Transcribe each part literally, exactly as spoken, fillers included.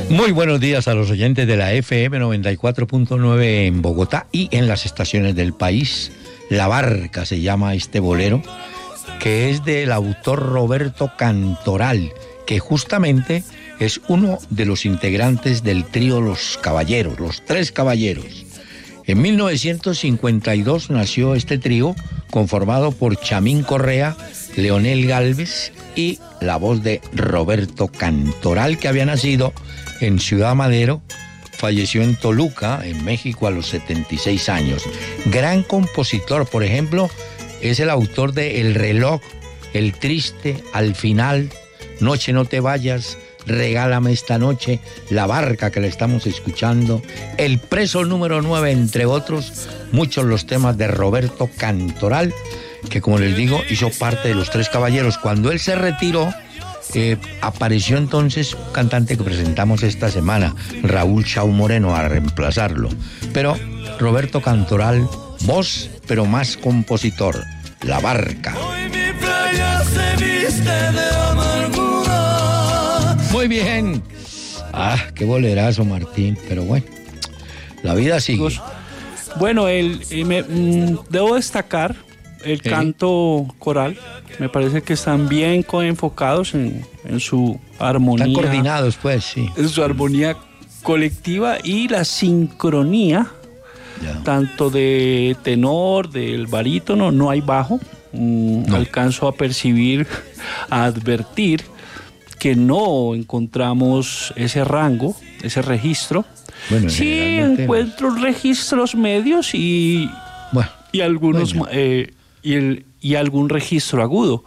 Muy buenos días a los oyentes de la F M noventa y cuatro punto nueve en Bogotá y en las estaciones del país. La Barca se llama este bolero, que es del autor Roberto Cantoral, que justamente es uno de los integrantes del trío Los Caballeros, los Tres Caballeros. En mil novecientos cincuenta y dos nació este trío, conformado por Chamín Correa, Leonel Gálvez y la voz de Roberto Cantoral, que había nacido en Ciudad Madero, falleció en Toluca, en México, a los setenta y seis años. Gran compositor, por ejemplo, es el autor de El reloj, El triste, Al final, Noche no te vayas, Regálame esta noche, La barca que le estamos escuchando, El preso número nueve, entre otros, muchos los temas de Roberto Cantoral, que como les digo, hizo parte de los Tres Caballeros. Cuando él se retiró, Eh, apareció entonces un cantante que presentamos esta semana, Raúl Shaw Moreno, a reemplazarlo. Pero Roberto Cantoral, voz, pero más compositor. La Barca. Hoy mi playa se viste de amargura. Muy bien. Ah, qué bolerazo, Martín. Pero bueno, la vida sigue. Bueno, el, eh, me, mm, debo destacar el ¿Eh? canto coral. Me parece que están bien enfocados en, en su armonía. Están coordinados, pues, sí. En su armonía colectiva y la sincronía, Ya. tanto de tenor, del barítono, no hay bajo. Mm, No. Alcanzo a percibir, a advertir que no encontramos ese rango, ese registro. Bueno, Sí generalmente- encuentro registros medios y, Bueno, y algunos bueno. eh, y, el, y algún registro agudo.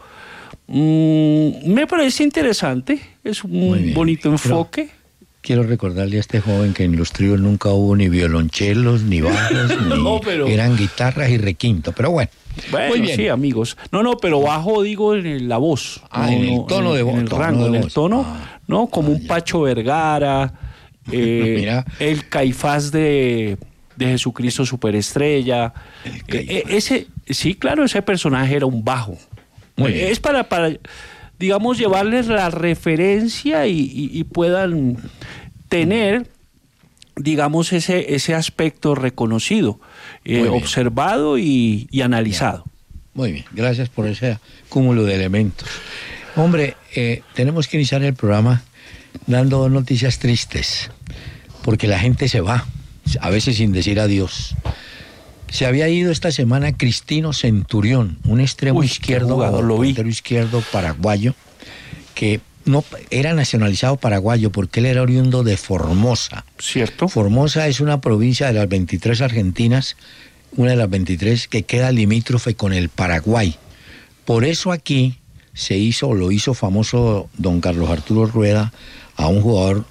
Mm, me parece interesante, es Muy un bien. bonito enfoque. quiero recordarle a este joven que en los tríos nunca hubo ni violonchelos, ni bajos, ni No, pero- eran guitarras y requinto. Pero bueno, Bueno, muy bien. sí, amigos. No, no, pero bajo digo en el- la voz. Ah, no, en el no, tono de voz, En el tono rango, de en el voz. tono, Ah, ¿no? Como ah, un ya. Pacho Vergara, eh, Mira. el Caifás de, de Jesucristo Superestrella. El Eh, Caifás. eh, ese, sí, claro, ese personaje era un bajo. Muy Eh, bien. Es para, para, digamos, llevarles la referencia y, y- y puedan tener, digamos, ese, ese aspecto reconocido, eh, Muy bien. observado y, y analizado. Muy bien, gracias por ese cúmulo de elementos. Hombre, eh, tenemos que iniciar el programa dando dos noticias tristes, porque la gente se va, a veces sin decir adiós. Se había ido esta semana Cristino Centurión, un extremo Uy, qué izquierdo, jugador, lo vi. portero izquierdo paraguayo, que no era nacionalizado paraguayo porque él era oriundo de Formosa. ¿Cierto? Formosa es una provincia de las veintitrés argentinas, una de las veintitrés que queda limítrofe con el Paraguay. Por eso aquí se hizo, lo hizo famoso don Carlos Arturo Rueda a un jugador,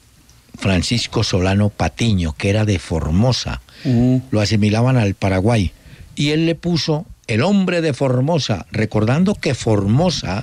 Francisco Solano Patiño, que era de Formosa. Mm, Lo asimilaban al Paraguay. Y él le puso el hombre de Formosa, recordando que Formosa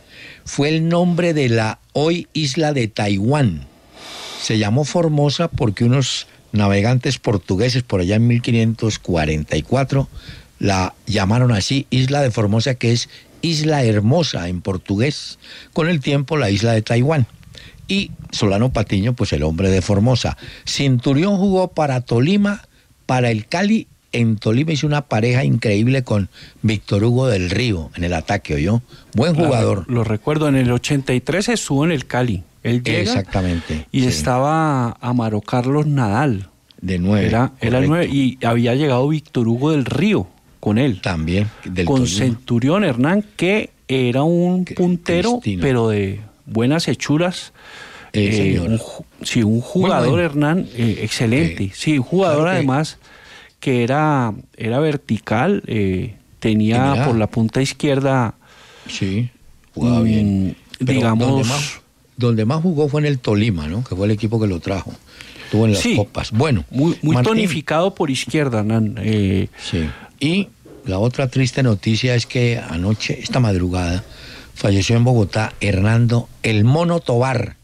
fue el nombre de la hoy isla de Taiwán. Se llamó Formosa porque unos navegantes portugueses por allá en mil quinientos cuarenta y cuatro la llamaron así, Isla de Formosa, que es Isla Hermosa en portugués. Con el tiempo, la isla de Taiwán. Y Solano Patiño, pues el hombre de Formosa. Centurión jugó para Tolima, para el Cali. En Tolima hizo una pareja increíble con Víctor Hugo del Río en el ataque, ¿oyó? Buen jugador. Lo, lo recuerdo, en el ochenta y tres estuvo en el Cali. Él llega Exactamente. y sí. estaba Amaro Carlos Nadal. De nueve. Era, era el correcto. nueve y había llegado Víctor Hugo del Río con él. También. Del con Tolima. Centurión Hernán, que era un Que- puntero, Cristino. pero de buenas hechuras. Eh, señor. un ju- sí, un jugador, bueno. Hernán, eh, excelente. Eh, sí, un jugador claro que- además que era, era vertical, eh, tenía Y mira. por la punta izquierda, Sí, jugaba mm, bien. Pero digamos... Donde más, donde más jugó fue en el Tolima, ¿no? Que fue el equipo que lo trajo. Estuvo en las Sí. copas. Bueno. Muy, muy Martín, tonificado por izquierda, Hernán. eh, Sí. Y la otra triste noticia es que anoche, esta madrugada, falleció en Bogotá Hernando El Mono Tobar.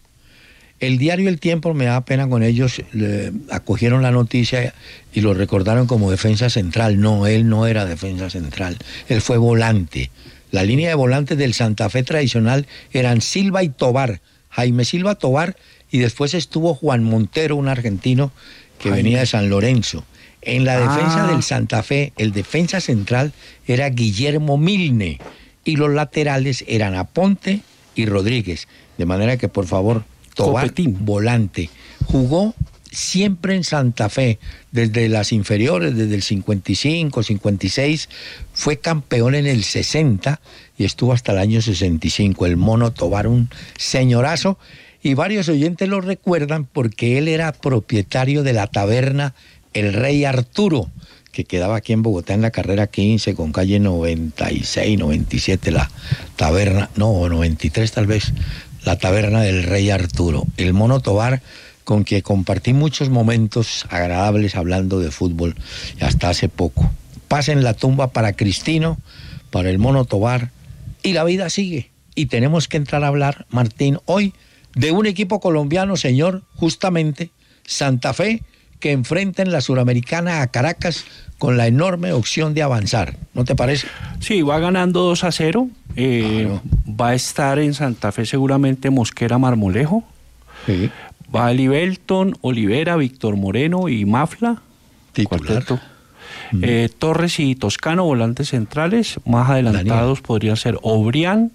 El diario El Tiempo, me da pena con ellos, le acogieron la noticia y lo recordaron como defensa central. No, él no era defensa central, él fue volante. La línea de volantes del Santa Fe tradicional eran Silva y Tobar, Jaime Silva Tobar y después estuvo Juan Montero, un argentino que Ay, venía de San Lorenzo. En la defensa ah. del Santa Fe, el defensa central era Guillermo Milne y los laterales eran Aponte y Rodríguez. De manera que, por favor, Tobar, Copetín. volante. Jugó siempre en Santa Fe, desde las inferiores, desde el cincuenta y cinco, cincuenta y seis, fue campeón en el sesenta y estuvo hasta el año sesenta y cinco. El Mono Tobar, un señorazo, y varios oyentes lo recuerdan porque él era propietario de la taberna El Rey Arturo, que quedaba aquí en Bogotá en la carrera quince con calle noventa y seis, noventa y siete, la taberna, no, noventa y tres tal vez, la taberna del Rey Arturo. El Mono Tobar, con quien compartí muchos momentos agradables hablando de fútbol y hasta hace poco. Pasen la tumba para Cristino, para el Mono Tobar, y la vida sigue. Y tenemos que entrar a hablar, Martín, hoy de un equipo colombiano, señor, justamente, Santa Fe, que enfrenta en la Suramericana a Caracas con la enorme opción de avanzar. ¿No te parece? Sí, va ganando dos a cero. Eh, claro. Va a estar en Santa Fe seguramente Mosquera Marmolejo. Sí. Va Libelton, Olivera, Víctor Moreno y Mafla. Titular. Mm. Eh, Torres y Toscano, volantes centrales. Más adelantados Daniel. Podrían ser Obrián,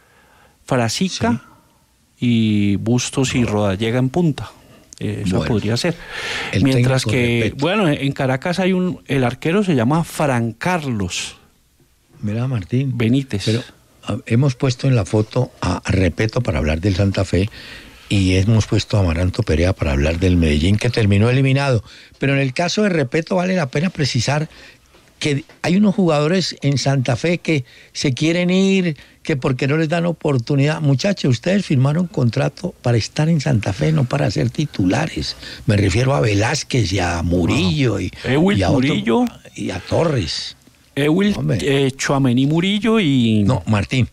Frasica sí. y Bustos y Rodallega en punta. Eh, eso bueno, podría ser. Mientras que, respeto. bueno, en Caracas hay un, el arquero se llama Fran Carlos. Mira, Martín. Benítez. Pero a, hemos puesto en la foto a, a Repeto para hablar del Santa Fe y hemos puesto a Amaranto Perea para hablar del Medellín, que terminó eliminado. Pero en el caso de Repeto vale la pena precisar que hay unos jugadores en Santa Fe que se quieren ir, que porque no les dan oportunidad. Muchachos, ustedes firmaron contrato para estar en Santa Fe, no para ser titulares. Me refiero a Velázquez y a Murillo y, Ewil y a Murillo otro, y a Torres. Ewil eh, Tchouaméni Murillo y... No, Martín.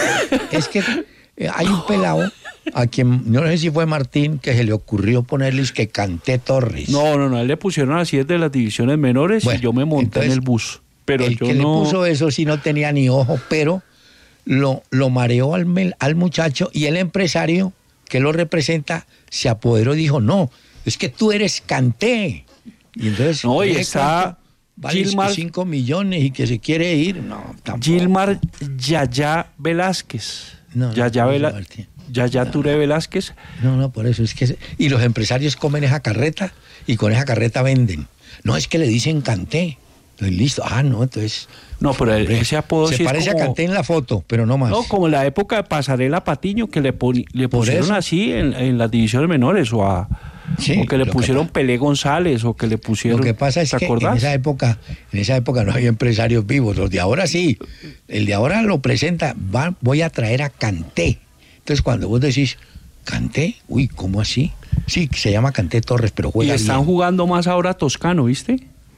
Es que eh, hay un pelado a quien, no sé si fue Martín, que se le ocurrió ponerles que Kanté Torres. No, no, no, a él le pusieron así desde las divisiones menores bueno, y yo me monté entonces, en el bus. Pero el yo que no... le puso eso sí no tenía ni ojo, pero lo, lo mareó al, al muchacho y el empresario que lo representa se apoderó y dijo, no, es que tú eres Kanté. Y entonces... No, y está... Vale Gilmar, cinco millones y que se quiere ir, no, tampoco. Gilmar Yaya Velázquez. No, Yaya no, Vela... Yaya no, Touré Velázquez. No, no, por eso es que... Y los empresarios comen esa carreta y con esa carreta venden. No, es que le dicen Kanté. Entonces, listo. Ah, no, entonces... No, pero hombre, ese apodo se sí parece es como... a Kanté en la foto, pero no más. No, como la época de Pasarela Patiño, que le, pon... le pusieron así en, en las divisiones menores, o a... Sí, o que le pusieron que... Pelé González, o que le pusieron... Lo que pasa es que en esa época en esa época no había empresarios vivos. Los de ahora sí. El de ahora lo presenta, va, voy a traer a Kanté. Entonces cuando vos decís, ¿Kanté? Uy, ¿cómo así? Sí, se llama Kanté Torres, pero juega Y están bien. jugando más ahora Toscano, ¿viste?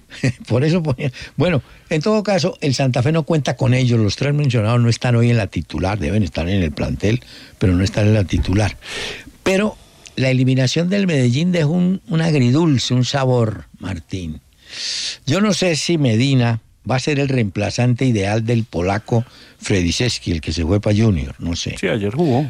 Por eso, bueno, en todo caso, el Santa Fe no cuenta con ellos. Los tres mencionados no están hoy en la titular, deben estar en el plantel, pero no están en la titular. Pero la eliminación del Medellín dejó un, un agridulce, un sabor, Martín. Yo no sé si Medina va a ser el reemplazante ideal del polaco Frediszewski, el que se fue para Junior, no sé. Sí, ayer jugó.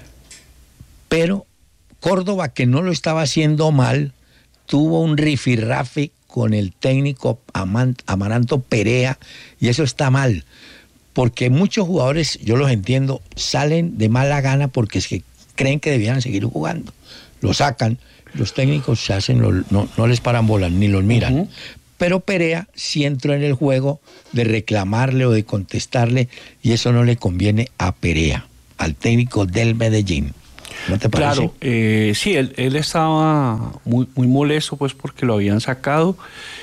Pero Córdoba, que no lo estaba haciendo mal, tuvo un rifirrafe con el técnico Amaranto Perea, y eso está mal, porque muchos jugadores, yo los entiendo, salen de mala gana porque es que creen que debían seguir jugando. Lo sacan, los técnicos se hacen, lo, no, no les paran bolas, ni los miran. Uh-huh. Pero Perea sí entró en el juego de reclamarle o de contestarle, y eso no le conviene a Perea, al técnico del Medellín. ¿No te parece? Claro, eh, sí, él, él estaba muy, muy molesto pues porque lo habían sacado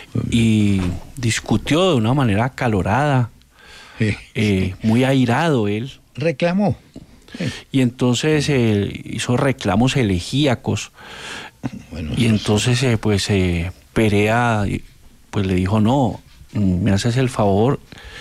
y discutió de una manera acalorada, sí. eh, muy airado él. Reclamó. Sí. Y entonces eh, hizo reclamos elegíacos. Bueno, y entonces eh, pues eh, Perea pues le dijo, no, me haces el favor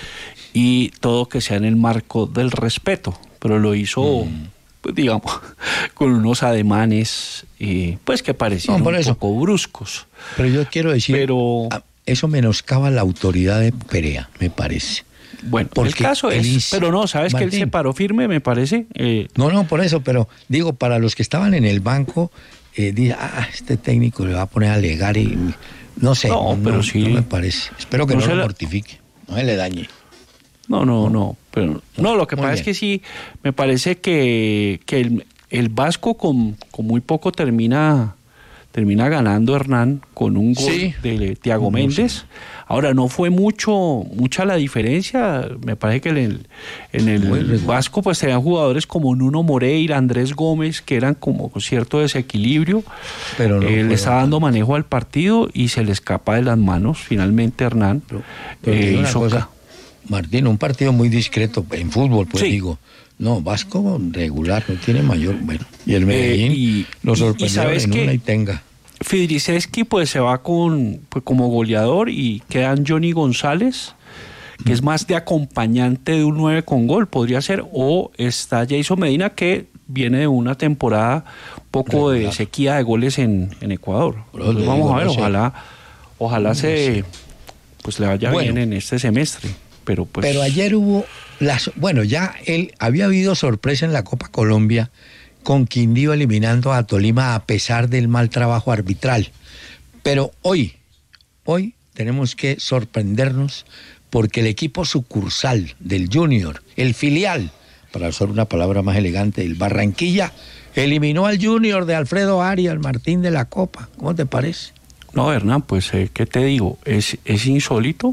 y todo que sea en el marco del respeto, pero lo hizo... Mm. Pues digamos, con unos ademanes, eh, pues que parecían no, un eso. poco bruscos. Pero yo quiero decir, Pero, eso menoscaba la autoridad de Perea, me parece. Bueno, porque el caso es, ins... pero no, ¿sabes Martín, que él se paró firme, me parece? Eh, no, no, por eso, pero digo, para los que estaban en el banco, eh, dice, ah, este técnico le va a poner a alegar y no sé, No, no, pero no, sí. no me parece. Espero que No no, se lo la- mortifique, no se le dañe. No, no, no, pero no, lo que Muy pasa bien. es que sí, me parece que, que el, el Vasco con, con muy poco termina termina ganando Hernán con un gol Sí. de Thiago No, Méndez. Ahora no fue mucho mucha la diferencia, me parece que en el, en Muy el regular. Vasco pues tenían jugadores como Nuno Moreira, Andrés Gómez, que eran como con cierto desequilibrio. Pero no Eh, le fueron está dando tan- manejo al partido y se le escapa de las manos finalmente Hernán. Pero, pero te eh, digo una hizo cosa, ca- Martín, un partido muy discreto en fútbol, pues Sí. digo. No, Vasco regular, no tiene mayor. Bueno, y el Medellín Eh, y- lo y- y sorprendió ¿sabes en qué? una y tenga. Fidriceski pues se va con pues, como goleador y quedan Johnny González, que es más de acompañante de un nueve con gol, podría ser, o está Jason Medina, que viene de una temporada un poco Regular. de sequía de goles en, en Ecuador. Pero Entonces, le vamos digo, a ver, no sé. ojalá, ojalá se pues le vaya Bueno. bien en este semestre. Pero pues Pero ayer hubo, las, bueno, ya él había habido sorpresa en la Copa Colombia con Quindío eliminando a Tolima a pesar del mal trabajo arbitral. Pero hoy, hoy tenemos que sorprendernos porque el equipo sucursal del Junior, el filial, para usar una palabra más elegante, el Barranquilla, eliminó al Junior de Alfredo Arias, Martín de la Copa. ¿Cómo te parece? no, Hernán, pues eh, ¿qué te digo? Es, es insólito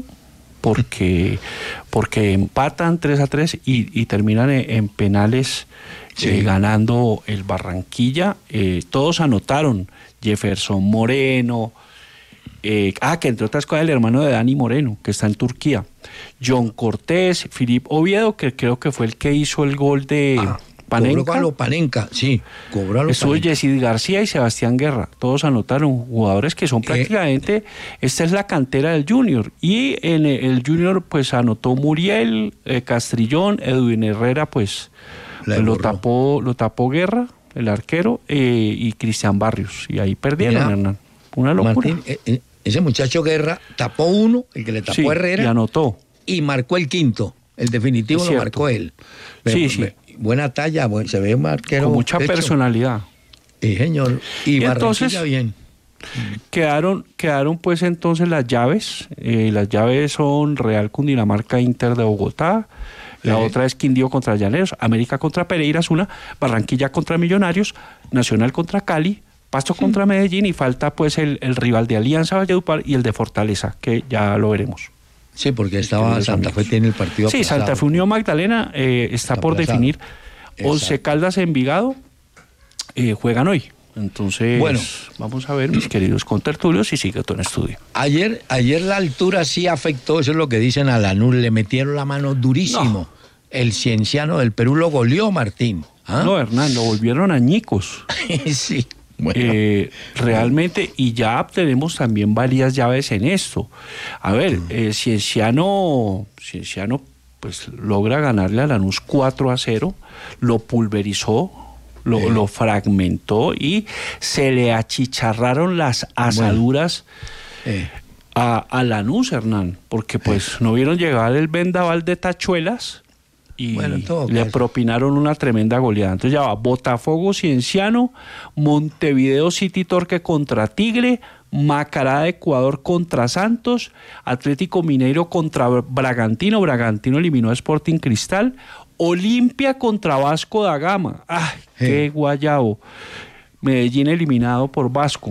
porque, porque empatan tres a tres y, y terminan en, en penales Sí. eh, ganando el Barranquilla. Eh, todos anotaron, Jefferson Moreno, eh, ah, que entre otras cosas el hermano de Dani Moreno, que está en Turquía, John Cortés, Filip Oviedo, que creo que fue el que hizo el gol de Ah, Panenka. Cobró a lo Panenka, sí, cobró a lo Estuvo Panenka. Yesid García y Sebastián Guerra. Todos anotaron, jugadores que son prácticamente, esta es la cantera del Junior. Y en el, el Junior pues anotó Muriel, eh, Castrillón, Edwin Herrera pues La lo borró. tapó, lo tapó Guerra, el arquero, eh, y Cristian Barrios. Y ahí perdieron, Mira, Hernán. Una locura. Martín, eh, eh, ese muchacho Guerra tapó uno, el que le tapó Sí, a Herrera, y anotó. y marcó el quinto. El definitivo Es lo cierto. marcó él. Sí, sí. Buena talla, buen- se ve un arquero. Con mucha hecho. personalidad. Sí, señor. Y, Y Barranquilla entonces- bien. Quedaron, quedaron pues entonces las llaves. Eh, las llaves son Real Cundinamarca Inter de Bogotá. La Sí. otra es Quindío contra Llaneros, América contra Pereira Azul, Barranquilla contra Millonarios, Nacional contra Cali, Pasto contra Medellín y falta pues el, el rival de Alianza Valledupar y el de Fortaleza, que ya lo veremos. Sí, porque estaba Queridos Santa amigos. Fe tiene el partido Sí, aplazado. Santa Fe Unión Magdalena eh, está por Aplazado. definir. Once Exacto. Caldas Envigado eh, juegan hoy. Entonces, Bueno. vamos a ver, mis queridos contertulios, y sigue todo en estudio. Ayer, ayer la altura sí afectó, eso es lo que dicen a Lanús, le metieron la mano durísimo. No. El Cienciano del Perú lo goleó, Martín. ¿Ah? No, Hernán, lo volvieron añicos. sí. Bueno. Eh, realmente, y ya tenemos también varias llaves en esto. A ver, eh, Cienciano, Cienciano pues logra ganarle a Lanús cuatro a cero, lo pulverizó, lo, Eh. lo fragmentó y se le achicharraron las asaduras Eh, a, a Lanús, Hernán, porque pues no vieron llegar el vendaval de tachuelas y Bueno, en todo le caso. propinaron una tremenda goleada. Entonces ya va Botafogo Cienciano, Montevideo City Torque contra Tigre, Macará de Ecuador contra Santos, Atlético Mineiro contra Bragantino, Bragantino eliminó a Sporting Cristal, Olimpia contra Vasco da Gama. ¡Ay, qué Sí. guayabo! Medellín eliminado por Vasco.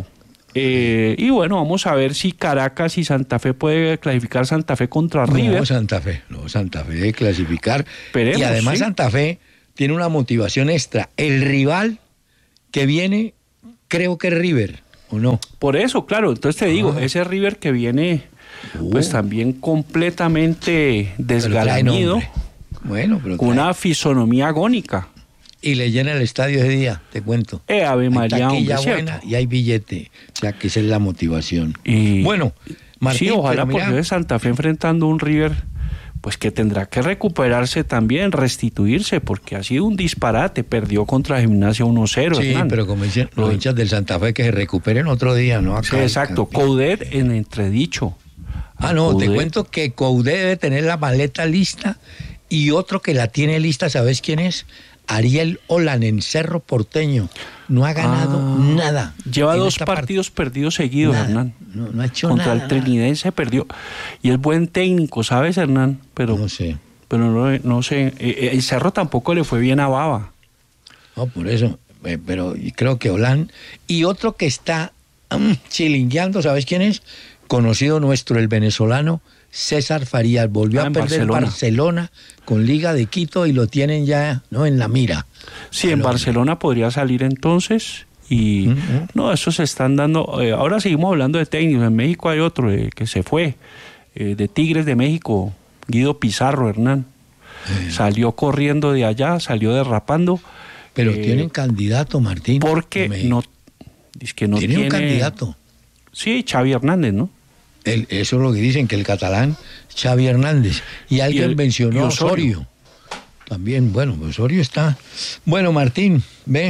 Eh, y bueno, vamos a ver si Caracas y Santa Fe puede clasificar Santa Fe contra River. No, Santa Fe, no, Santa Fe debe clasificar. Esperemos, y además sí. Santa Fe tiene una motivación extra. El rival que viene, creo que es River, ¿o no? Por eso, claro, entonces te digo, Ah. ese River que viene Uh. pues también completamente Pero trae desgalanido, nombre. Bueno, pero con trae- una fisonomía agónica. Y le llena el estadio ese día, te cuento. Eh, Ave Hay María, taquilla hombre, buena ¿cierto? y hay billete. O sea, que esa es la motivación. Y- Bueno, Martín, sí, ojalá, pero mira, porque Santa Fe enfrentando un River pues que tendrá que recuperarse también, restituirse, porque ha sido un disparate, perdió contra Gimnasia uno cero. sí, Hernán. pero como dicen los Lo- hinchas del Santa Fe que se recuperen otro día, ¿no? Acá Sí, el exacto, campeón. Coudet en entredicho. Ah, no, te Coudet. cuento que Coudet debe tener la maleta lista y otro que la tiene lista, ¿sabes quién es? Ariel Olan en Cerro Porteño. No ha ganado ah, nada. Lleva dos partidos part... perdidos seguidos, nada, Hernán. No, no ha hecho Contra nada. Contra el Trinidense perdió. Y es buen técnico, ¿sabes, Hernán? Pero, no sé. Pero no, no sé. El Cerro tampoco le fue bien a Baba. No, por eso. Pero creo que Olan. Y otro que está um, chilingueando, ¿sabes quién es? Conocido nuestro, el venezolano César Farías. Volvió ah, a perder Barcelona. Barcelona con Liga de Quito y lo tienen ya, ¿no?, en la mira. Sí, en Barcelona podría salir entonces y uh-huh. no, eso se están dando. Eh, ahora seguimos hablando de técnicos. En México hay otro eh, que se fue, eh, de Tigres de México, Guido Pizarro, Hernán. Eh. Salió corriendo de allá, salió derrapando. Pero eh, tienen candidato, Martín. Porque no, es que no tiene tiene un candidato. Sí, Xavi Hernández, ¿no? El, eso es lo que dicen, que el catalán Xavi Hernández. Y alguien y el, mencionó a Osorio. Osorio. También, bueno, Osorio está. Bueno, Martín, ve,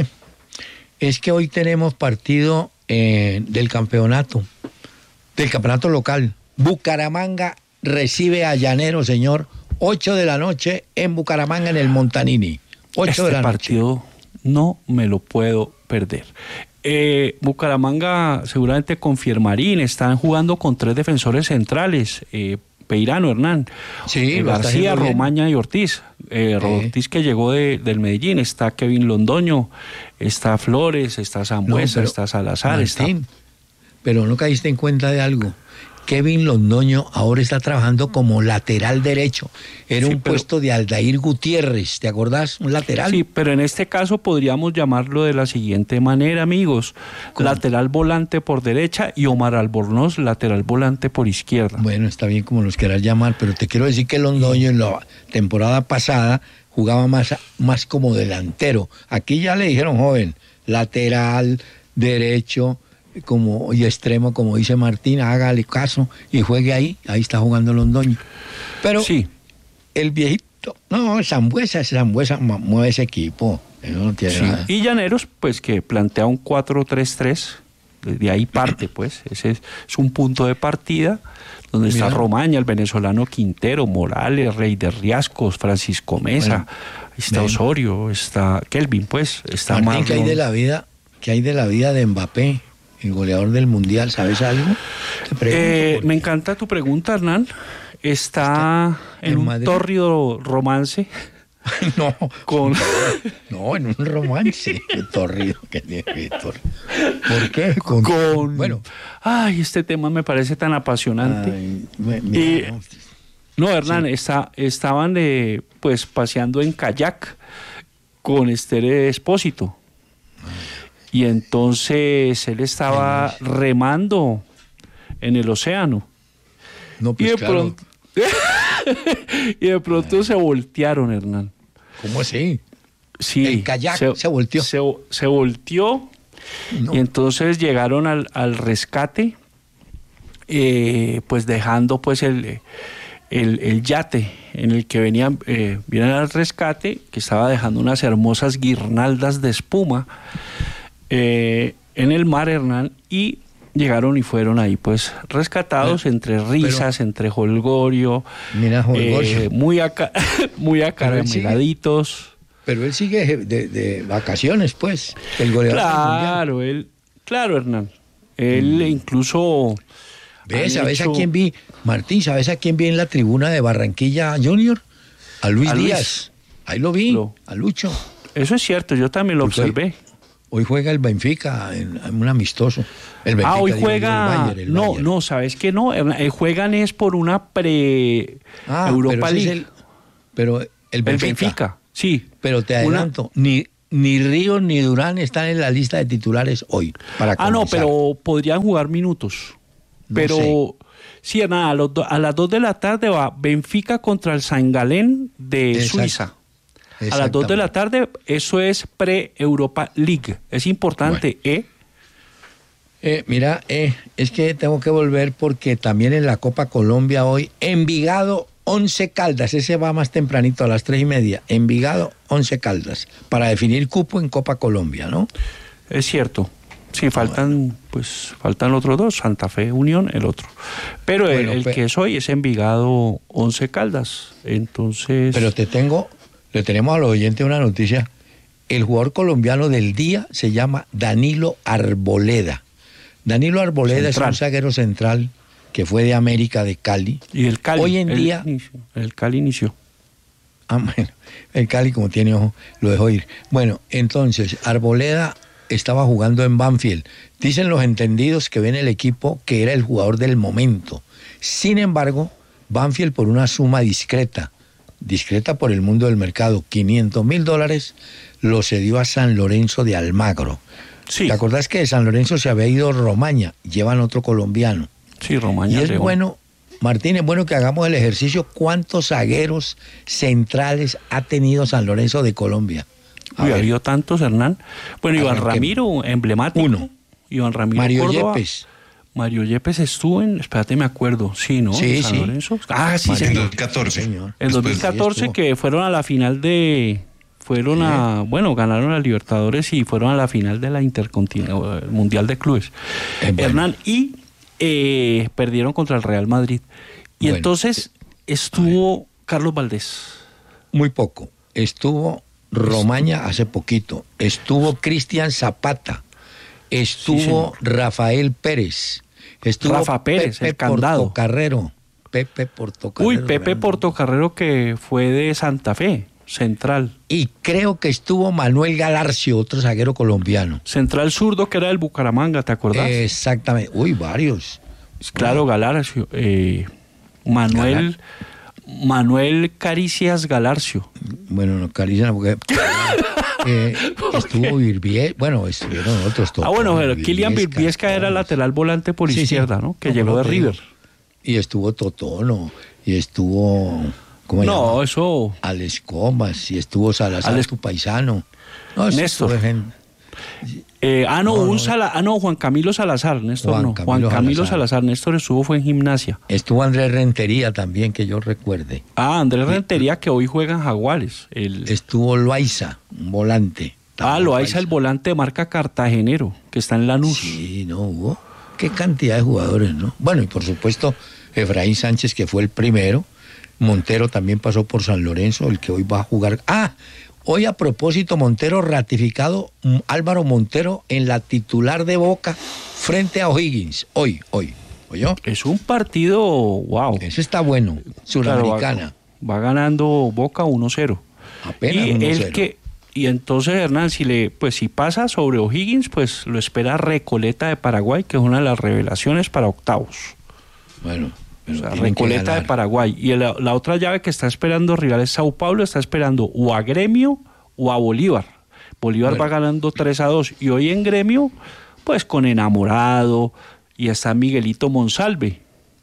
es que hoy tenemos partido eh, del campeonato, del campeonato local. Bucaramanga recibe a Llanero, señor, ocho de la noche en Bucaramanga, en el Montanini. ocho este de la partido noche. No me lo puedo perder. Eh, Bucaramanga seguramente con Fiermarín están jugando con tres defensores centrales, eh, Peirano, Hernán, sí, eh, García, Romaña y Ortiz. Eh, sí. Ortiz que llegó de, del Medellín, está Kevin Londoño, está Flores, está Sambuesa, no, está Salazar. Martín, está... pero no caíste en cuenta de algo. Kevin Londoño ahora está trabajando como lateral derecho. Era sí, un pero... puesto de Aldair Gutiérrez, ¿te acordás? Un lateral. Sí, pero en este caso podríamos llamarlo de la siguiente manera, amigos. ¿Cómo? Lateral volante por derecha y Omar Albornoz, lateral volante por izquierda. Bueno, está bien como los quieras llamar, pero te quiero decir que Londoño en la temporada pasada jugaba más, más como delantero. Aquí ya le dijeron, joven, lateral, derecho... como y extremo, como dice Martín, hágale caso y juegue ahí, ahí está jugando Londoño. Pero sí. El viejito, no, Sambuesa, Sambuesa mueve ese equipo, eso no tiene sí. nada. Y Llaneros, pues que plantea un cuatro tres tres, de ahí parte, pues, ese es, es un punto de partida, donde Mira. Está Romaña, el venezolano Quintero, Morales, Rey de Riascos, Francisco Mesa, bueno, está bien. Osorio, está Kelvin, pues, está Martín, ¿qué hay de la vida, qué hay de la vida de Mbappé? El goleador del Mundial, ¿sabes algo? Eh, me encanta tu pregunta, Hernán. Está, ¿Está en, en un Madrid? Tórrido romance. No, con... no, en un romance. Qué tórrido, qué Víctor. ¿Por qué? Con... con... Bueno. Ay, este tema me parece tan apasionante. Ay, me, me... Y... No, Hernán, sí. está, estaban de, pues paseando en kayak con Esther Espósito. Ay. Y entonces él estaba remando en el océano. No, pues y, de claro. pronto, y de pronto se voltearon, Hernán. ¿Cómo así? Sí. El kayak se, se volteó. Se, se volteó no. Y entonces llegaron al, al rescate, eh, pues dejando pues el, el, el yate en el que venían, eh, vienen al rescate, que estaba dejando unas hermosas guirnaldas de espuma. Eh, en el mar, Hernán, y llegaron y fueron ahí pues rescatados pero, entre risas, pero, entre jolgorio, mira, jolgorio. Eh, muy, aca muy acarameladitos. Pero él sigue de, de vacaciones, pues, el goleador. Claro, él, claro, Hernán. Él mm. incluso... ¿Ves? ¿Sabes hecho... a quién vi? Martín, ¿sabes a quién vi en la tribuna de Barranquilla Junior? A Luis, a Luis. Díaz. Ahí lo vi, lo... a Lucho. Eso es cierto, yo también lo Porque observé. Hoy juega el Benfica en, en un amistoso. El Benfica, ah, hoy digo, juega. El Bayern, el no, Bayern. no, ¿sabes qué? No, eh, juegan es por una pre ah, Europa pero League. Es el, pero el Benfica. El Benfica, sí. Pero te adelanto, una... ni, ni Ríos ni Durán están en la lista de titulares hoy. Para ah, no, pero podrían jugar minutos. No pero sé. sí, nada, a, los do, a las dos de la tarde va Benfica contra el Saint Gallen de Exacto. Suiza. A las dos de la tarde, eso es pre-Europa League. Es importante, bueno. ¿eh? eh mira, eh, es que tengo que volver porque también en la Copa Colombia hoy, Envigado, Once Caldas, ese va más tempranito a las tres y media. Envigado, Once Caldas, para definir cupo en Copa Colombia, ¿no? Es cierto. Sí, faltan, bueno. pues, faltan los otros dos, Santa Fe, Unión, el otro. Pero bueno, el, el pe... que es hoy es Envigado, Once Caldas. Entonces... Pero te tengo... Le tenemos a los oyentes una noticia el jugador colombiano del día se llama Danilo Arboleda. Danilo Arboleda central. Es un zaguero central que fue de América, de Cali. Y el Cali. Hoy en el día... Inicio, el Cali inició. Ah, bueno, el Cali como tiene ojo, lo dejó ir. Bueno, entonces, Arboleda estaba jugando en Banfield. Dicen los entendidos que ven el equipo que era el jugador del momento. Sin embargo, Banfield por una suma discreta, discreta por el mundo del mercado, quinientos mil dólares, lo cedió a San Lorenzo de Almagro. Sí. ¿Te acordás que de San Lorenzo se había ido Romaña? Llevan otro colombiano. Sí, Romaña. Y es León. bueno, Martín, es bueno que hagamos el ejercicio. ¿Cuántos zagueros centrales ha tenido San Lorenzo de Colombia? A Uy, ha habido tantos, Hernán. Bueno, Iván Ramiro, emblemático. Uno. Iván Ramiro Mario Córdoba. Yepes. Mario Yepes estuvo en, espérate, me acuerdo, sí, ¿no? Sí, San sí. Lorenzo. Ah, sí, Mario, señor. En dos mil catorce. Señor. En dos mil catorce sí que fueron a la final de... Fueron Sí. a... Bueno, ganaron a Libertadores y fueron a la final de la Intercontinental Mundial de Clubes. Eh, bueno. Hernán, y eh, perdieron contra el Real Madrid. Y Bueno. entonces estuvo Carlos Valdés. Muy poco. Estuvo Romaña hace poquito. Estuvo Cristian Zapata. Estuvo Sí, Rafael Pérez. Estuvo Rafa Pérez, Pepe el candado. Portocarrero. Pepe Portocarrero. Uy, Pepe Portocarrero, que fue de Santa Fe, central. Y creo que estuvo Manuel Galarcio, otro zaguero colombiano. Central zurdo, que era del Bucaramanga, ¿te acordás? Exactamente. Uy, varios. Claro, Galarcio. Eh, Manuel... Manuel Caricias Galarcio. Bueno, no, Caricia, porque eh, estuvo Virbies, bueno, estuvieron otros. Ah, bueno, pero Virbiesca, Kylian Virbiesca era lateral volante por Sí, izquierda, sí. ¿no? Que No, llegó no, de te River. digo. Y estuvo Totono, y estuvo, ¿cómo se No, llama? eso... Alex Comas, y estuvo Salazar, Alex- tu paisano. No, eso Néstor. fue gen- Eh, ah, no, No, un no. Sala- ah, no, Juan Camilo Salazar, Néstor Juan no. Camilo Juan Camilo Salazar. Salazar. Néstor estuvo, fue en gimnasia. Estuvo Andrés Rentería también, que yo recuerde. Ah, Andrés Rentería, que hoy juega en Jaguares. El... Estuvo Loaiza, un volante. Ah, lo el volante de marca cartagenero, que está en Lanús. Sí, no hubo. Qué cantidad de jugadores, ¿no? Bueno, y por supuesto, Efraín Sánchez, que fue el primero. Montero también pasó por San Lorenzo, el que hoy va a jugar. Ah, hoy a propósito, Montero ratificado, mm, Álvaro Montero en la titular de Boca frente a O'Higgins. Hoy, hoy. ¿Oyó? Es un partido, wow. Ese está bueno. Suramericana. Va, va ganando Boca uno cero. Apenas y uno el cero. que y entonces Hernán, si le pues si pasa sobre O'Higgins, pues lo espera Recoleta de Paraguay, que es una de las revelaciones para octavos. Bueno, O pero sea, tienen que Recoleta de ganar. Paraguay. Y la, la otra llave que está esperando rival es Sao Paulo, está esperando o a Gremio o a Bolívar. Bolívar Bueno. va ganando tres a dos. Y hoy en Gremio, pues con Enamorado, y está Miguelito Monsalve.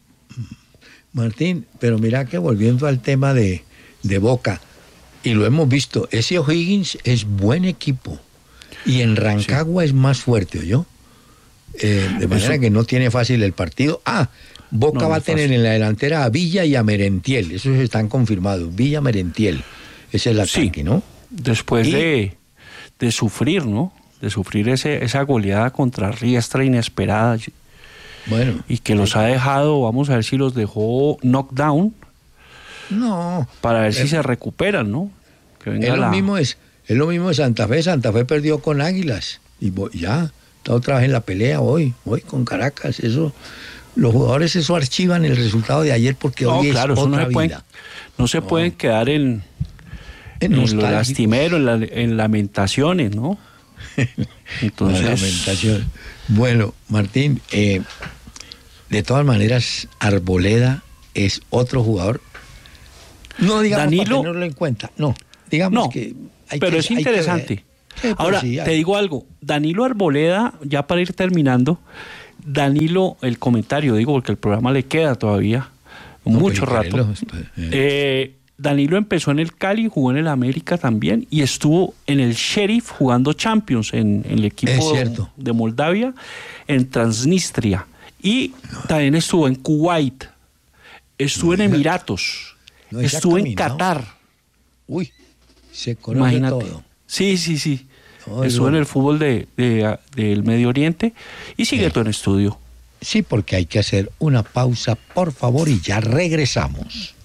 Martín, pero mira que volviendo al tema de, de Boca, y lo hemos visto, ese O'Higgins es buen equipo, y en Rancagua es más fuerte, ¿oyó? Eh, de manera Eso- que no tiene fácil el partido. Ah, Boca No, no va a es tener fácil. en la delantera a Villa y a Merentiel, esos están confirmados, Villa, Merentiel, ese es el Sí. ataque, ¿no? Después Y- de, de sufrir, ¿no? De sufrir ese, esa goleada contra Riestra inesperada Bueno, y que los ha dejado, vamos a ver si los dejó knockdown no, para ver si Eh, se recuperan, ¿no? Que venga es lo la- mismo es, es lo mismo de Santa Fe. Santa Fe perdió con Águilas y bo- ya está otra vez en la pelea hoy, hoy con Caracas. Eso, los jugadores eso archivan el resultado de ayer porque No, hoy claro, es eso no otra se pueden, vida. no se pueden quedar en, En en lo nostálgicos. lastimero, en, la- en lamentaciones, ¿no? Entonces, Una lamentación. Bueno, Martín, eh, de todas maneras, Arboleda es otro jugador. No digamos Danilo- para tenerlo en cuenta, no. Digamos no, que hay pero que- es hay que interesante. ver. Sí, pues Ahora, sí, te hay- digo algo. Danilo Arboleda, ya para ir terminando, Danilo, el comentario, digo, porque el programa le queda todavía no, mucho pero hay que rato. verlo, eh. Eh, Danilo empezó en el Cali, jugó en el América también y estuvo en el Sheriff jugando Champions en, en el Es equipo cierto. de Moldavia, en Transnistria. Y también estuvo en Kuwait, estuvo en No, esa- Emiratos, no, esa ha estuvo en caminado. Qatar. Uy, se conoce Imagínate. todo. Sí, sí, sí. No, Estuvo yo- en el fútbol de, de- del Medio Oriente y sigue Sí. todo en estudio. Sí, porque hay que hacer una pausa, por favor, y ya regresamos.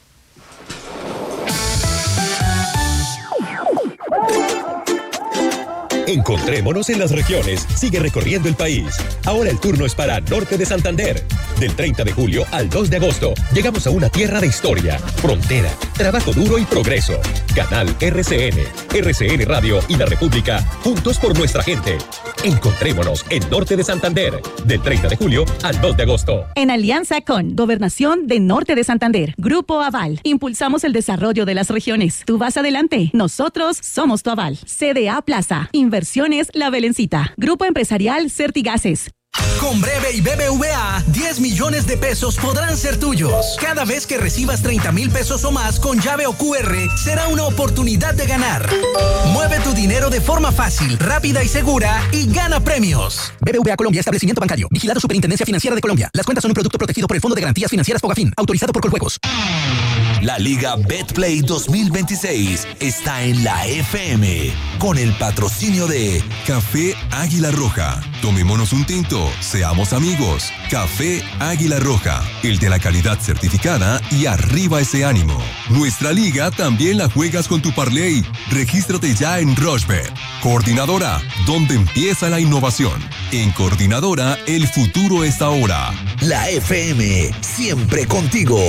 Encontrémonos en las regiones. Sigue recorriendo el país. Ahora el turno es para Norte de Santander. Del treinta de julio al dos de agosto, llegamos a una tierra de historia, frontera, trabajo duro y progreso. Canal R C N, R C N Radio y La República, juntos por nuestra gente. Encontrémonos en Norte de Santander. Del treinta de julio al dos de agosto. En alianza con Gobernación de Norte de Santander, Grupo Aval, impulsamos el desarrollo de las regiones. Tú vas adelante, nosotros somos tu aval. C D A Plaza, Inversiones La Belencita, Grupo Empresarial Certigases. Con Breve y B B V A, diez millones de pesos podrán ser tuyos. Cada vez que recibas treinta mil pesos o más con llave o Q R, será una oportunidad de ganar. Mueve tu dinero de forma fácil, rápida y segura y gana premios. B B V A Colombia, establecimiento bancario. Vigilado Superintendencia Financiera de Colombia. Las cuentas son un producto protegido por el Fondo de Garantías Financieras Fogafín, autorizado por Coljuegos. La Liga Betplay dos mil veintiséis está en la F M con el patrocinio de Café Águila Roja. Tomémonos un tinto, seamos amigos. Café Águila Roja, el de la calidad certificada y arriba ese ánimo. Nuestra liga también la juegas con tu parlay. Regístrate ya en Rushbet. Coordinadora, donde empieza la innovación. En Coordinadora, el futuro es ahora. La F M, siempre contigo.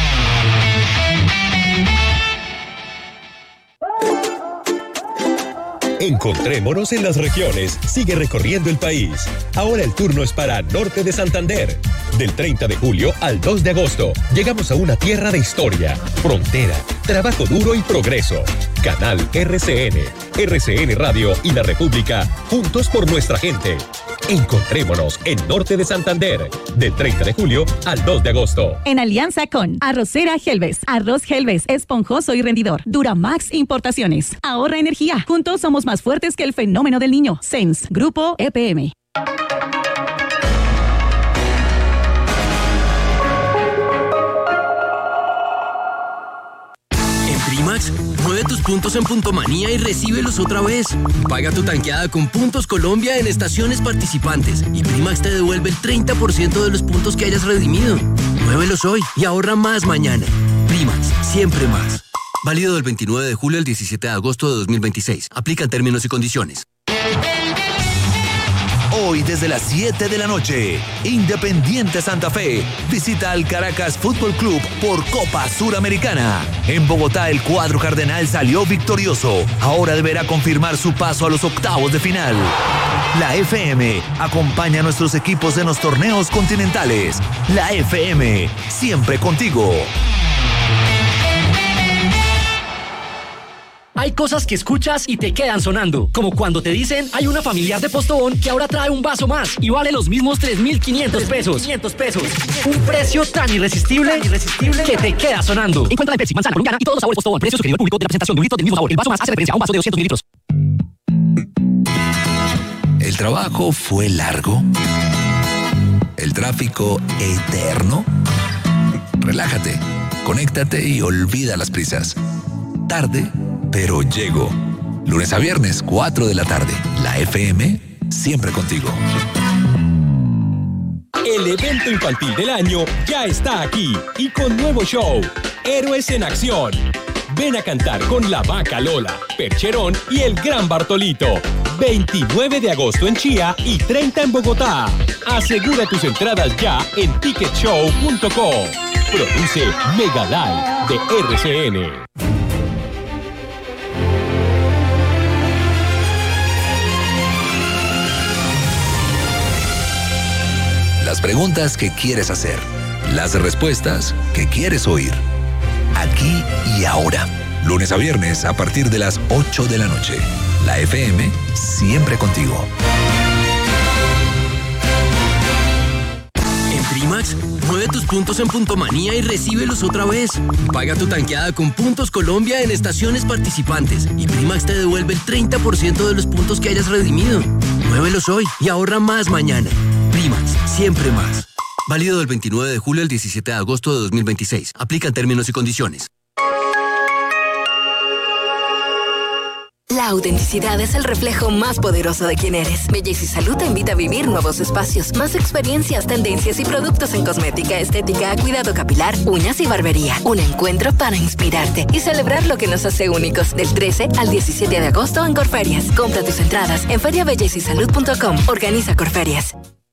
Encontrémonos en las regiones. Sigue recorriendo el país. Ahora el turno es para Norte de Santander. Del treinta de julio al dos de agosto, llegamos a una tierra de historia, frontera, trabajo duro y progreso. Canal R C N, R C N Radio y La República, juntos por nuestra gente. Encontrémonos en Norte de Santander. Del treinta de julio al dos de agosto. En alianza con Arrocera Helves, arroz Helves, esponjoso y rendidor. Duramax Importaciones, ahorra energía. Juntos somos más fuertes que el fenómeno del niño. Sens, Grupo E P M. Primax, mueve tus puntos en Puntomanía y recíbelos otra vez. Paga tu tanqueada con Puntos Colombia en estaciones participantes y Primax te devuelve el treinta por ciento de los puntos que hayas redimido. Muévelos hoy y ahorra más mañana. Primax, siempre más. Válido del veintinueve de julio al diecisiete de agosto de dos mil veintiséis. Aplican términos y condiciones. Hoy desde las siete de la noche, Independiente Santa Fe visita al Caracas Fútbol Club por Copa Suramericana. En Bogotá el cuadro cardenal salió victorioso. Ahora deberá confirmar su paso a los octavos de final. La F M acompaña a nuestros equipos en los torneos continentales. La F M, siempre contigo. Hay cosas que escuchas y te quedan sonando, como cuando te dicen hay una familiar de Postobón que ahora trae un vaso más y vale los mismos tres mil quinientos pesos. pesos. Un precio tan irresistible, tan irresistible que te queda sonando. Encuentra de Pepsi, manzana, colombiana y todos los sabores Postobón. Precio sugerido al público de la presentación de un litro del mismo sabor. El vaso más hace referencia a un vaso de doscientos mililitros. ¿El trabajo fue largo? ¿El tráfico eterno? Relájate, conéctate y olvida las prisas. Tarde, pero llego. Lunes a viernes, cuatro de la tarde. La F M, siempre contigo. El evento infantil del año ya está aquí y con nuevo show, Héroes en Acción. Ven a cantar con La Vaca Lola, Percherón y el Gran Bartolito. veintinueve de agosto en Chía y treinta en Bogotá. Asegura tus entradas ya en ticket show punto com. Produce Mega Live de R C N. Las preguntas que quieres hacer, las respuestas que quieres oír. Aquí y ahora. Lunes a viernes a partir de las ocho de la noche. La F M, siempre contigo. En Primax, mueve tus puntos en Puntomanía y recíbelos otra vez. Paga tu tanqueada con Puntos Colombia en estaciones participantes y Primax te devuelve el treinta por ciento de los puntos que hayas redimido. Muévelos hoy y ahorra más mañana. Primax, siempre más. Válido del veintinueve de julio al diecisiete de agosto de dos mil veintiséis. Aplican términos y condiciones. La autenticidad es el reflejo más poderoso de quién eres. Belleza y Salud te invita a vivir nuevos espacios, más experiencias, tendencias y productos en cosmética, estética, cuidado capilar, uñas y barbería. Un encuentro para inspirarte y celebrar lo que nos hace únicos. Del trece al diecisiete de agosto en Corferias. Compra tus entradas en feria belleza y salud punto com. Organiza Corferias.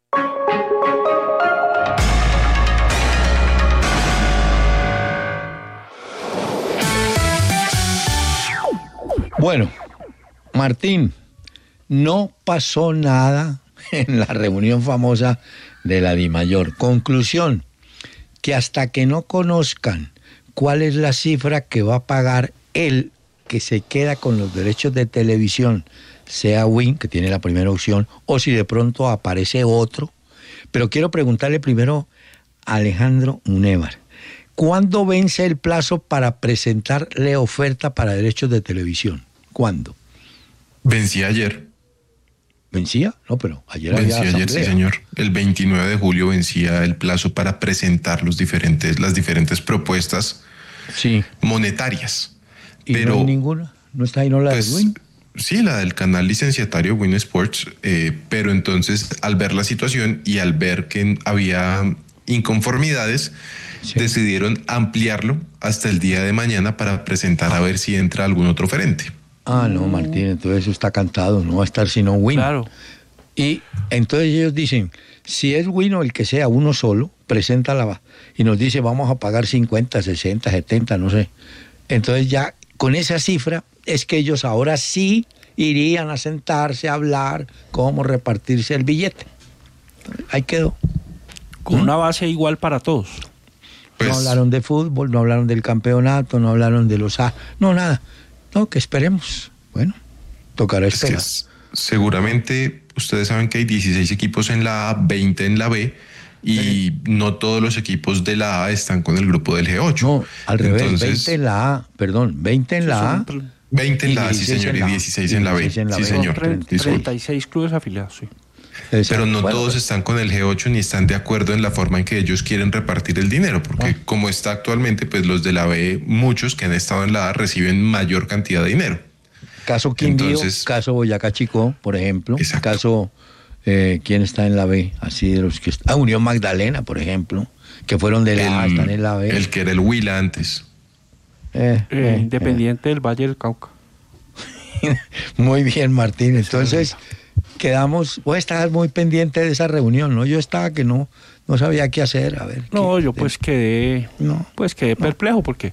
Bueno, Martín, no pasó nada en la reunión famosa de la DIMAYOR. Conclusión, que hasta que no conozcan cuál es la cifra que va a pagar el que se queda con los derechos de televisión, sea Win, que tiene la primera opción, o si de pronto aparece otro. Pero quiero preguntarle primero a Alejandro Munévar, ¿cuándo vence el plazo para presentarle oferta para derechos de televisión? ¿Cuándo? Vencía ayer. ¿Vencía? No, pero ayer vencía había ayer, sí, señor. El veintinueve de julio vencía el plazo para presentar los diferentes, las diferentes propuestas sí. monetarias. ¿Y pero, no hay ninguna? ¿No está ahí no la pues, de Win? Sí, la del canal licenciatario Win Sports, eh, pero entonces al ver la situación y al ver que había inconformidades, sí. decidieron ampliarlo hasta el día de mañana para presentar a ver si entra algún otro oferente. Ah, no, Martín, entonces eso está cantado, no va a estar sino Win. Claro. Y entonces ellos dicen, si es Win o el que sea, uno solo, preséntala y nos dice vamos a pagar cincuenta, sesenta, setenta, no sé. Entonces ya con esa cifra es que ellos ahora sí irían a sentarse a hablar cómo repartirse el billete. Ahí quedó. Con ¿Mm? una base igual para todos. Pues, no hablaron de fútbol, no hablaron del campeonato, no hablaron de los... A... No, nada. No, que esperemos. Bueno, tocará esperar. Es que seguramente ustedes saben que hay dieciséis equipos en la A, veinte en la B, y sí. no todos los equipos de la A están con el grupo del G ocho. No, al revés, Entonces, veinte en la A, perdón, veinte en la A. veinte en la A, sí señor, y dieciséis en la B. En la sí B. señor. treinta y seis clubes afiliados, sí. Exacto. Pero no bueno, todos pues. están con el G ocho ni están de acuerdo en la forma en que ellos quieren repartir el dinero, porque ah. como está actualmente, pues los de la B, muchos que han estado en la A reciben mayor cantidad de dinero. Caso Quindío, Entonces, caso Boyacá Chicó, por ejemplo. Exacto. Caso, eh, ¿quién está en la B? Así de los que está. Ah, Unión Magdalena, por ejemplo, que fueron de la el, A, están en la B. El que era el Huila antes. Eh, eh, eh, Independiente eh. del Valle del Cauca. Muy bien, Martín. Entonces... quedamos, vos estabas muy pendiente de esa reunión, ¿no? Yo estaba que no, no sabía qué hacer, a ver. No, qué, yo pues quedé, no, pues quedé perplejo porque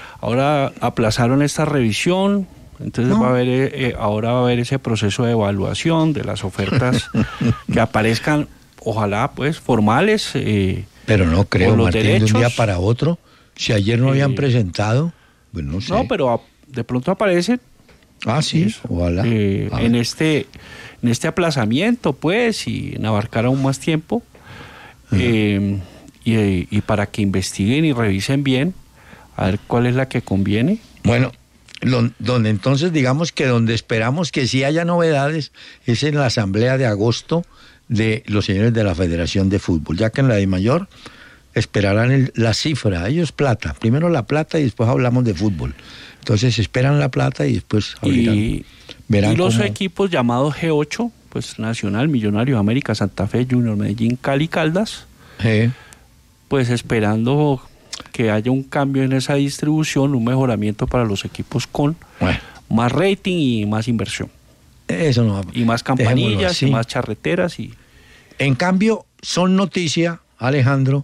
ahora aplazaron esta revisión, entonces no. va a haber, eh, ahora va a haber ese proceso de evaluación de las ofertas que aparezcan, ojalá pues formales. Eh, pero no creo, Martín, derechos. De un día para otro, si ayer no habían eh, presentado, pues no sé. No, pero a, de pronto aparecen. Ah, sí, pues, ojalá. Eh, en este... en este aplazamiento, pues, y en abarcar aún más tiempo, uh-huh. eh, y, y para que investiguen y revisen bien, a ver cuál es la que conviene. Bueno, lo, donde entonces digamos que donde esperamos que sí haya novedades es en la asamblea de agosto de los señores de la Federación de Fútbol, ya que en la DIMAYOR esperarán el, la cifra, ellos plata, primero la plata y después hablamos de fútbol. Entonces esperan la plata y después abrirán. Y, verán y los cómo... equipos llamados G ocho, pues Nacional, Millonarios, América, Santa Fe, Junior, Medellín, Cali, Caldas, sí. pues esperando que haya un cambio en esa distribución, un mejoramiento para los equipos con bueno. más rating y más inversión. Eso no va. Y más campanillas y más charreteras. Y... En cambio, son noticia, Alejandro,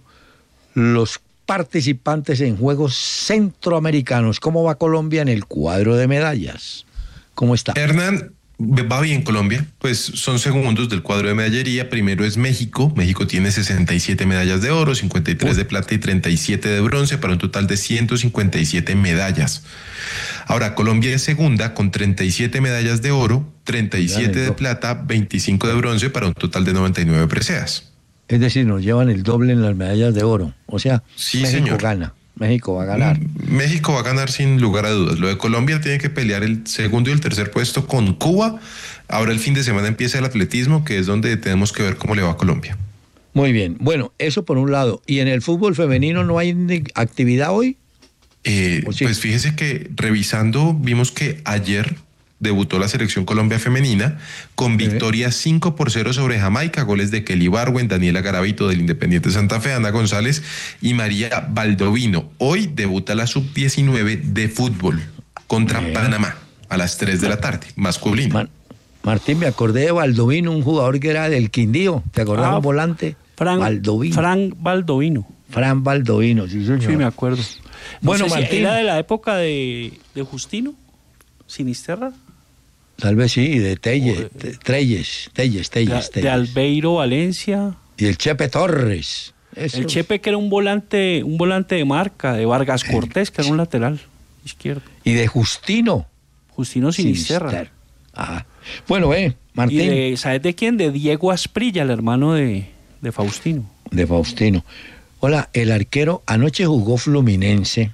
los participantes en Juegos Centroamericanos. ¿Cómo va Colombia en el cuadro de medallas? ¿Cómo está? Hernán, va bien Colombia, pues son segundos del cuadro de medallería. Primero es México. México tiene sesenta y siete medallas de oro, cincuenta y tres Uy. de plata y treinta y siete de bronce, para un total de ciento cincuenta y siete medallas. Ahora, Colombia es segunda con treinta y siete medallas de oro, treinta y siete de plata, veinticinco de bronce, para un total de noventa y nueve preseas. Es decir, nos llevan el doble en las medallas de oro. O sea, sí, México señor. gana. México va a ganar. México va a ganar sin lugar a dudas. Lo de Colombia tiene que pelear el segundo y el tercer puesto con Cuba. Ahora el fin de semana empieza el atletismo, que es donde tenemos que ver cómo le va a Colombia. Muy bien. Bueno, eso por un lado. ¿Y en el fútbol femenino no hay actividad hoy? Eh, sí? Pues fíjese que revisando vimos que ayer debutó la selección Colombia femenina con victoria cinco por cero sobre Jamaica, goles de Kelly Barwen, Daniela Garavito del Independiente Santa Fe, Ana González y María Baldovino. Hoy debuta la sub diecinueve de fútbol contra Bien. Panamá a las tres de la tarde, masculino. Man, Martín, me acordé de Baldovino, un jugador que era del Quindío, ¿te acordás? Ah, volante. Fran Baldovino. Fran Baldovino. Fran Baldovino, sí, señor. Sí, me acuerdo. No bueno, sé Martín. Si ¿era de la época de, de Justino? ¿Sinisterra? Tal vez sí, de Telles, de, Treyes, Telles, Telles, de, de Albeiro Valencia. Y el Chepe Torres. Eso. El Chepe, que era un volante, un volante de marca, de Vargas Cortés, que era un lateral izquierdo. Y de Justino. Justino Sinisterra. Sinister. Ah. Bueno, eh, Martín. ¿Y de, ¿sabes de quién? De Diego Asprilla, el hermano de, de Faustino. De Faustino. Hola, el arquero anoche jugó Fluminense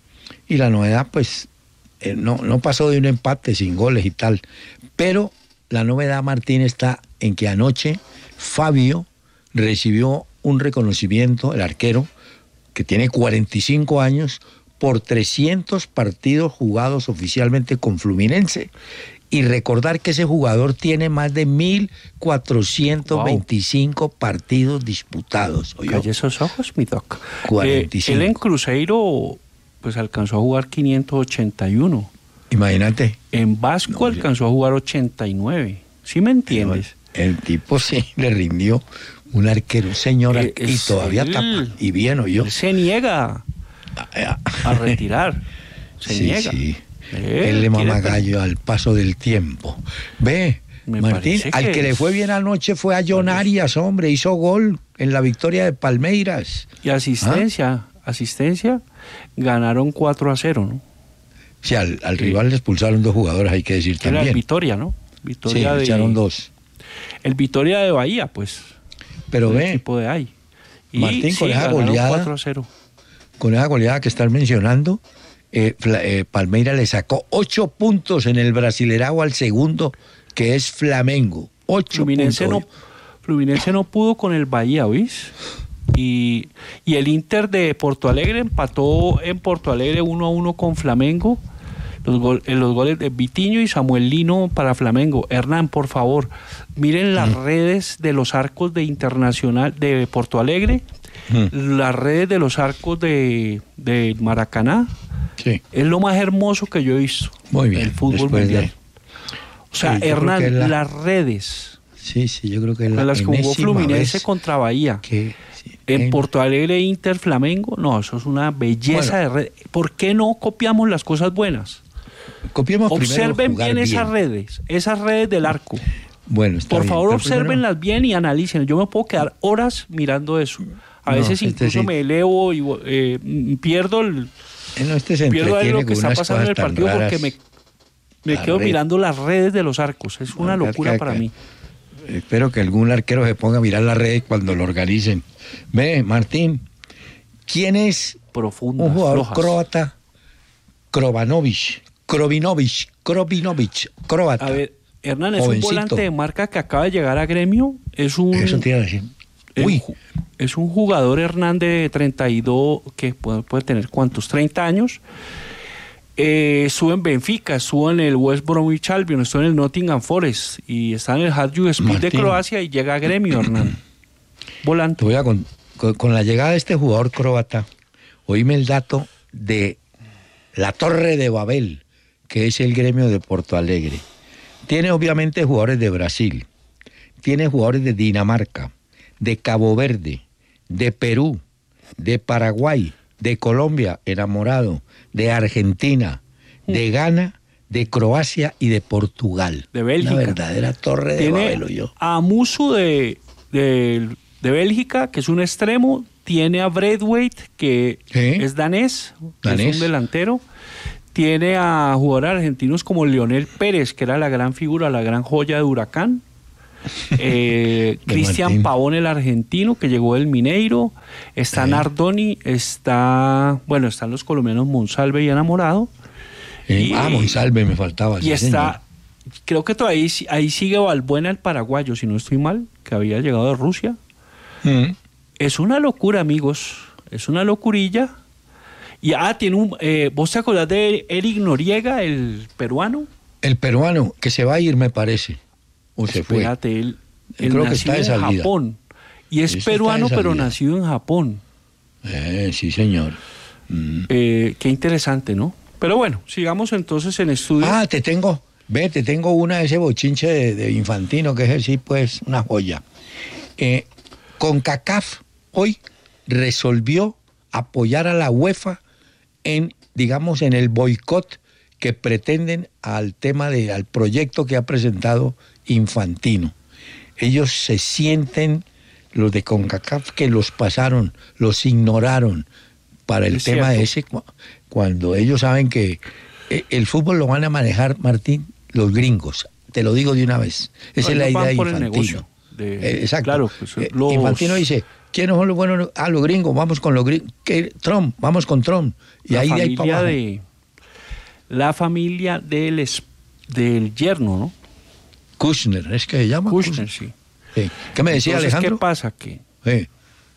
y la novedad, pues, eh, no, no pasó de un empate sin goles y tal, pero la novedad, Martín, está en que anoche Fabio recibió un reconocimiento, el arquero, que tiene cuarenta y cinco años, por trescientos partidos jugados oficialmente con Fluminense. Y recordar que ese jugador tiene más de mil cuatrocientos veinticinco wow. partidos disputados. Calle esos ojos, mi doc. cuarenta y cinco. Eh, él en Cruzeiro pues alcanzó a jugar quinientos ochenta y uno. Imagínate. En Vasco no, alcanzó a jugar ochenta y nueve. ¿Sí me entiendes? El, el tipo sí le rindió un arquero, un señor, eh, y todavía él, tapa. Y bien, ¿o yo? Él se niega a, a retirar. Se sí, niega. Sí. Eh, Él le mama gallo al paso del tiempo. Ve, Me Martín, al que, que le fue bien anoche fue a John Arias, hombre, hizo gol en la victoria de Palmeiras. Y asistencia, ¿Ah? asistencia, ganaron cuatro a cero, ¿no? Sí, al, al sí. rival le expulsaron dos jugadores, hay que decir también. Era el Vitoria, ¿no? Vitoria sí, de, echaron dos. El Vitoria de Bahía, pues. Pero ve, el equipo de ahí. Y Martín, sí, con esa goleada, cuatro a cero. Con esa goleada que estás mencionando, Eh, eh, Palmeiras le sacó ocho puntos en el Brasilerao al segundo, que es Flamengo. Ocho Fluminense puntos. No, Fluminense no pudo con el Bahía, ¿oís? Y, y el Inter de Porto Alegre empató en Porto Alegre uno a uno con Flamengo. Los, gol, eh, los goles de Vitiño y Samuel Lino para Flamengo. Hernán, por favor, miren las mm. redes de los arcos de Internacional de Porto Alegre, mm. las redes de los arcos de, de Maracaná. Sí. Es lo más hermoso que yo he visto. Muy bien. El fútbol mundial. De... O sea, sí, Hernán, la... las redes. Sí, sí, yo creo que la las que jugó Fluminense contra Bahía. Que, sí, en en... Porto Alegre, Inter, Flamengo. No, eso es una belleza bueno, de red. ¿Por qué no copiamos las cosas buenas? Copiemos Observen bien, bien esas redes, esas redes del arco. Bueno, está Por bien, favor, observenlas primero... bien y analicen. Yo me puedo quedar horas mirando eso. A no, veces incluso este sí. me elevo y eh, pierdo el... No, este se pierdo ahí lo que con está pasando en el partido raras. porque me, me quedo red. mirando las redes de los arcos. Es una no, locura para mí. Espero que algún arquero se ponga a mirar las redes cuando lo organicen. Ve, Martín, ¿quién es Profundas, un jugador flojas. croata? Krovanovic, Krovinovic, Krovinovic, croata. A ver, Hernán, es Jovencito. un volante de marca que acaba de llegar a Gremio. Es un... Eso te iba a decir. Uy. Es un jugador, Hernán, de treinta y dos, que puede, puede tener cuántos, treinta años. Eh, estuvo en Benfica, estuvo en el West Bromwich Albion, estuvo en el Nottingham Forest y está en el Hajduk Split de Croacia y llega a Gremio, Hernán. Volante. Te voy a con, con, con la llegada de este jugador croata, oíme el dato de la Torre de Babel, que es el Gremio de Porto Alegre. Tiene obviamente jugadores de Brasil, tiene jugadores de Dinamarca, de Cabo Verde, de Perú, de Paraguay, de Colombia, enamorado, de Argentina, de Ghana, de Croacia y de Portugal. De Bélgica. Una verdadera torre de Babel, yo. A Musu de, de, de Bélgica, que es un extremo, tiene a Braithwaite, que ¿Sí? es danés, danés, es un delantero. Tiene a jugadores argentinos como Leonel Pérez, que era la gran figura, la gran joya de Huracán. Eh, Cristian Pavón, el argentino, que llegó del Mineiro. Está eh. Nardoni, está, bueno, están los colombianos Monsalve y Enamorado. Eh, y, ah, Monsalve me faltaba. Y está, señor. Creo que todavía ahí sigue Valbuena, el paraguayo, si no estoy mal, que había llegado de Rusia. Mm. Es una locura, amigos. Es una locurilla. Y ah, tiene un. Eh, ¿Vos te acordás de Eric Noriega, el peruano? El peruano, que se va a ir, me parece. O se fue. Espérate, él, él Creo que nació está de en salida. Japón. Y es Eso peruano, está de pero salida. nacido en Japón. Eh, sí, señor. Mm. Eh, qué interesante, ¿no? Pero bueno, sigamos entonces en estudio. Ah, te tengo, ve, te tengo una de ese bochinche de, de Infantino, que es sí, pues, una joya. Eh, CONCACAF hoy resolvió apoyar a la UEFA en, digamos, en el boicot que pretenden al tema de, al proyecto que ha presentado Infantino. Ellos se sienten, los de CONCACAF, que los pasaron, los ignoraron para el Es tema cierto. ese, cu- cuando ellos saben que eh, el fútbol lo van a manejar, Martín, los gringos. Te lo digo de una vez. Esa No, es la ellos idea van de por el Infantino. negocio de- Eh, exacto. claro, pues, Eh, los- Infantino dice, ¿quiénes son los buenos? Ah, los gringos, vamos con los gringos. ¿Qué? Trump, vamos con Trump. Y la ahí de ahí para familia abajo. de la familia del es- del yerno, ¿no? Kushner, ¿es que se llama? Kushner, sí. Sí. ¿Qué me decía Entonces, Alejandro? ¿qué pasa? Que Sí.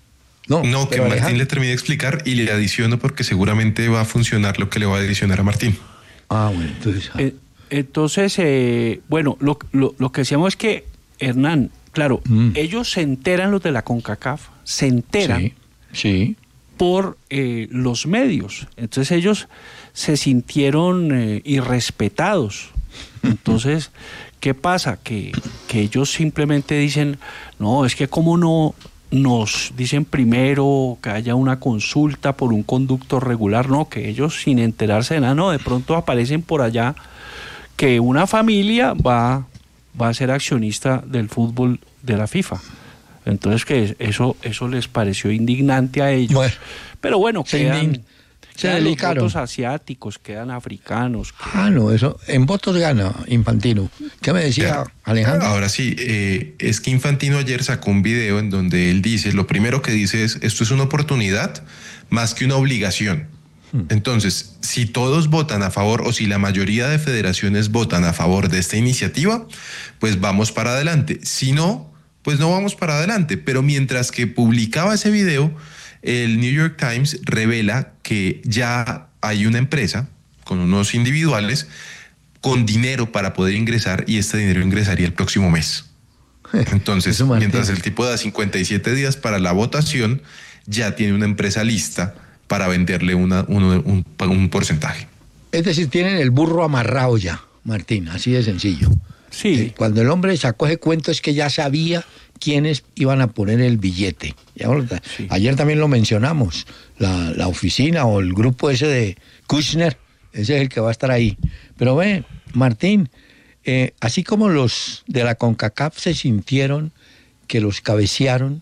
No, No, que pero Martín Alejandro- le termine de explicar y le adiciono porque seguramente va a funcionar lo que le va a adicionar a Martín. Ah, bueno, entonces... ah. Eh, entonces, eh, bueno, lo, lo, lo que decíamos es que, Hernán, claro, Mm. ellos se enteran, los de la CONCACAF, se enteran Sí, sí. por eh, los medios. Entonces ellos se sintieron eh, irrespetados. Entonces, ¿qué pasa? Que, que ellos simplemente dicen, no, es que cómo no nos dicen primero que haya una consulta por un conducto regular, no, que ellos sin enterarse de nada, no, de pronto aparecen por allá que una familia va, va a ser accionista del fútbol de la FIFA. Entonces que eso, eso les pareció indignante a ellos. Bueno, pero bueno, se quedan, indign- se quedan los delicaron. votos asiáticos, quedan africanos. Ah, no, eso, en votos gana Infantino. ¿Qué me decía Ya. Alejandro? Ahora sí, eh, es que Infantino ayer sacó un video en donde él dice, lo primero que dice es, esto es una oportunidad más que una obligación. Entonces, si todos votan a favor o si la mayoría de federaciones votan a favor de esta iniciativa, pues vamos para adelante. Si no, pues no vamos para adelante. Pero mientras que publicaba ese video, el New York Times revela que ya hay una empresa con unos individuales con dinero para poder ingresar y este dinero ingresaría el próximo mes. Entonces, Eso, Martín. mientras el tipo da cincuenta y siete días para la votación, ya tiene una empresa lista para venderle una, uno- un, un porcentaje. Es decir, tienen el burro amarrado ya, Martín, así de sencillo. Sí. Eh, Cuando el hombre sacó ese cuento es que ya sabía quiénes iban a poner el billete. Ya lo- Sí. Ayer también lo mencionamos, la, la oficina o el grupo ese de Kushner, ese es el que va a estar ahí. Pero ve, Martín, eh, así como los de la CONCACAF se sintieron que los cabecearon,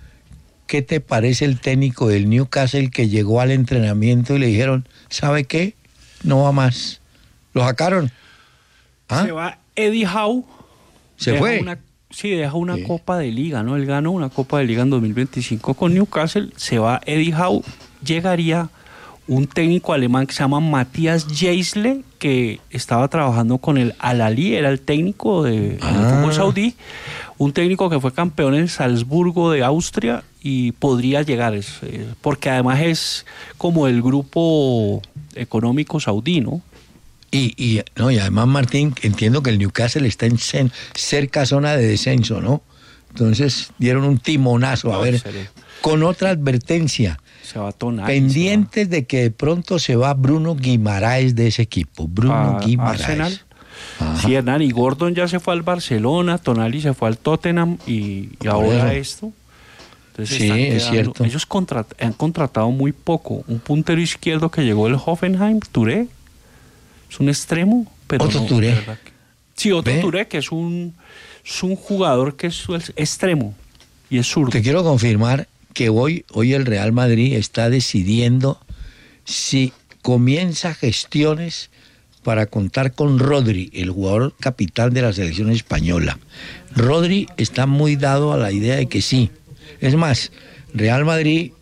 ¿qué te parece el técnico del Newcastle que llegó al entrenamiento y le dijeron, ¿sabe qué? No va más. Lo sacaron. ¿Ah? Se va Eddie Howe. ¿Se deja fue? una- sí, deja una Sí. Copa de Liga, ¿no? Él ganó una Copa de Liga en dos mil veinticinco con Newcastle. Se va Eddie Howe. Llegaría un técnico alemán que se llama Matthias Jaisle, que estaba trabajando con el Al-Ahly, era el técnico de, Ah. del fútbol saudí. Un técnico que fue campeón en Salzburgo de Austria y podría llegar, es, eh, porque además es como el grupo económico saudí, ¿no? Y, y, no, y además, Martín, entiendo que el Newcastle está en cen- cerca zona de descenso, ¿no? Entonces dieron un timonazo, a No, ver, serio. con otra advertencia, Se va a tonar. pendientes de que de pronto se va Bruno Guimaraes de ese equipo, Bruno a Guimaraes. Arsenal. Ajá. Sí, Hernán, y Gordon ya se fue al Barcelona, Tonali se fue al Tottenham y, y ahora esto. Entonces Sí, están es quedando- cierto. Ellos contrat- han contratado muy poco. Un puntero izquierdo que llegó del Hoffenheim, Touré. Es un extremo, pero Otro no, Touré. de verdad que- Sí, otro Ve. Touré que es un, es un jugador que es, es extremo y es zurdo. Te quiero confirmar que hoy, hoy el Real Madrid está decidiendo si comienza gestiones para contar con Rodri, el jugador capitán de la selección española. Rodri está muy dado a la idea de que sí. Es más, Real Madrid